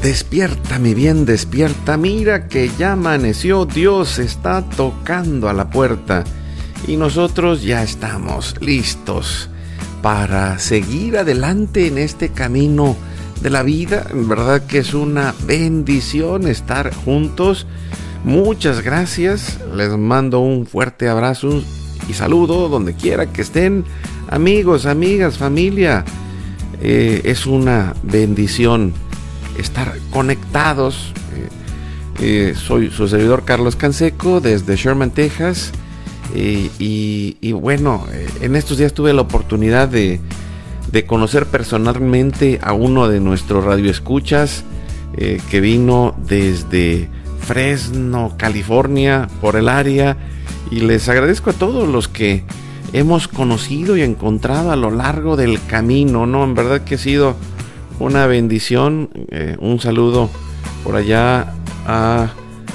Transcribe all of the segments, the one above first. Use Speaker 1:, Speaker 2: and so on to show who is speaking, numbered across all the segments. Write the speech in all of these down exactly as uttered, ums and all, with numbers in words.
Speaker 1: Despierta, mi bien, despierta, mira que ya amaneció, Dios está tocando a la puerta y nosotros ya estamos listos para seguir adelante en este camino de la vida. En verdad que es una bendición estar juntos. Muchas gracias, les mando un fuerte abrazo y saludo donde quiera que estén, amigos, amigas, familia. Eh, es una bendición estar conectados. Eh, eh, soy su servidor Carlos Canseco desde Sherman, Texas. Eh, y, y bueno, eh, en estos días tuve la oportunidad de, de conocer personalmente a uno de nuestros radioescuchas eh, que vino desde Fresno, California, por el área. Y les agradezco a todos los que hemos conocido y encontrado a lo largo del camino, ¿no? En verdad que ha sido una bendición. Eh, un saludo por allá a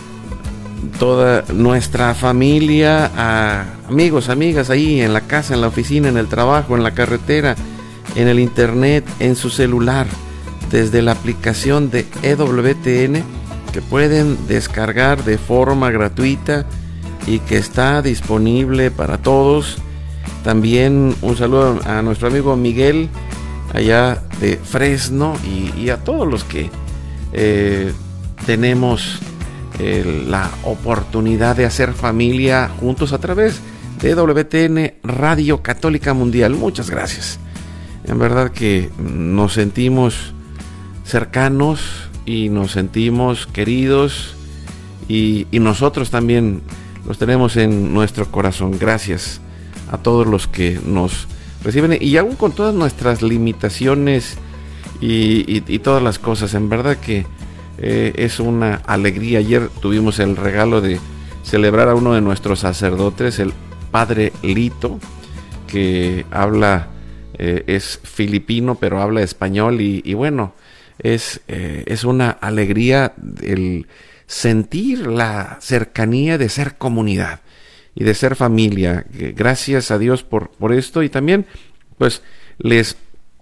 Speaker 1: toda nuestra familia, a amigos, amigas ahí en la casa, en la oficina, en el trabajo, en la carretera, en el internet, en su celular, desde la aplicación de E W T N que pueden descargar de forma gratuita y que está disponible para todos. También un saludo a nuestro amigo Miguel allá de Fresno y, y a todos los que eh, tenemos eh, la oportunidad de hacer familia juntos a través de E W T N Radio Católica Mundial. Muchas gracias. En verdad que nos sentimos cercanos y nos sentimos queridos y, y nosotros también los tenemos en nuestro corazón. Gracias a todos los que nos reciben y aún con todas nuestras limitaciones y, y, y todas las cosas. En verdad que eh, es una alegría. Ayer tuvimos el regalo de celebrar a uno de nuestros sacerdotes, el Padre Lito, que habla, eh, es filipino pero habla español y, y bueno, es, eh, es una alegría el sentir la cercanía de ser comunidad y de ser familia. Gracias a Dios por, por esto y también pues les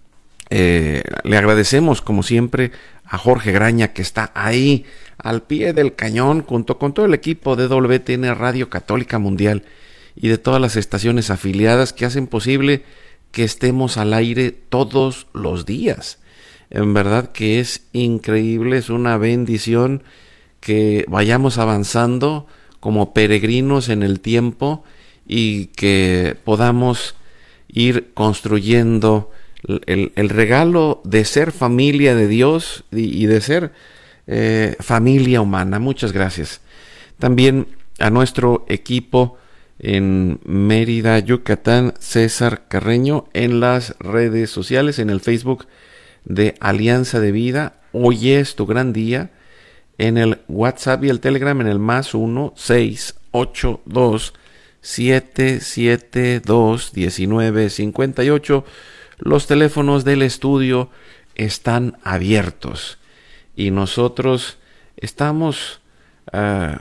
Speaker 1: eh, le agradecemos como siempre a Jorge Graña, que está ahí al pie del cañón junto con todo el equipo de E W T N Radio Católica Mundial y de todas las estaciones afiliadas que hacen posible que estemos al aire todos los días. En verdad que es increíble, es una bendición que vayamos avanzando como peregrinos en el tiempo y que podamos ir construyendo el, el regalo de ser familia de Dios y, y de ser eh, familia humana. Muchas gracias. También a nuestro equipo en Mérida, Yucatán, César Carreño, en las redes sociales, en el Facebook de Alianza de Vida. Hoy es tu gran día. En el WhatsApp y el Telegram en el más uno seis ocho dos siete siete dos uno nueve cinco ocho. Los teléfonos del estudio están abiertos y nosotros estamos uh,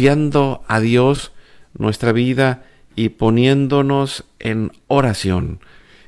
Speaker 1: confiando a Dios nuestra vida y poniéndonos en oración